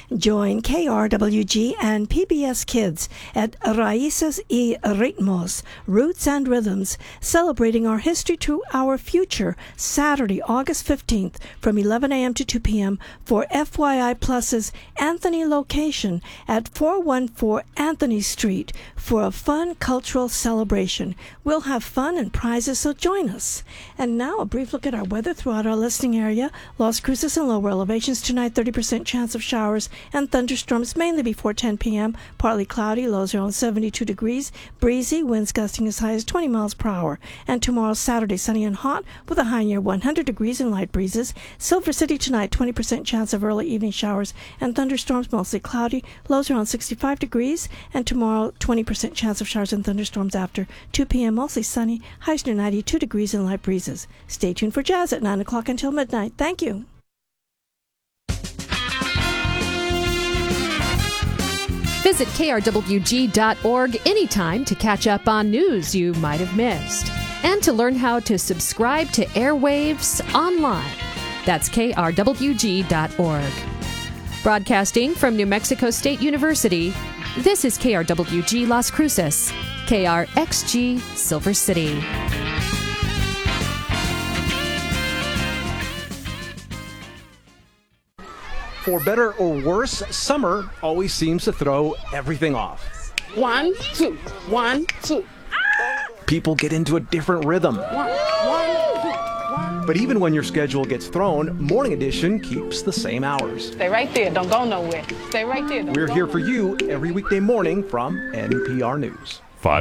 Join KRWG and PBS Kids at Raíces y Ritmos, Roots and Rhythms, celebrating our history to our future, Saturday, August 15th from 11 a.m. to 2 p.m. for FYI Plus's Anthony location at 414 Anthony Street for a fun cultural celebration. We'll have fun and prizes, so join us. And now a brief look at our weather throughout our listening area. Las Cruces and lower elevations tonight, 30% chance of showers and thunderstorms mainly before 10 p.m. Partly cloudy, lows around 72 degrees, breezy, winds gusting as high as 20 miles per hour. And tomorrow, Saturday, sunny and hot with a high near 100 degrees and light breezes. Silver City tonight, 20% chance of early evening showers and thunderstorms, mostly cloudy, lows around 65 degrees. And tomorrow, 20% chance of showers and thunderstorms after 2 p.m., mostly sunny, highs near 92 degrees and light breezes. Stay tuned for jazz at 9 o'clock until midnight. Thank you. Visit krwg.org anytime to catch up on news you might have missed and to learn how to subscribe to Airwaves online. That's krwg.org. Broadcasting from New Mexico State University, this is KRWG Las Cruces, KRXG Silver City. For better or worse, summer always seems to throw everything off. 1, 2, 1, 2. People get into a different rhythm. 1, 1, 2, 1. But even when your schedule gets thrown, Morning Edition keeps the same hours. Stay right there. Don't go nowhere. Stay right there. We're here for you every weekday morning from NPR News.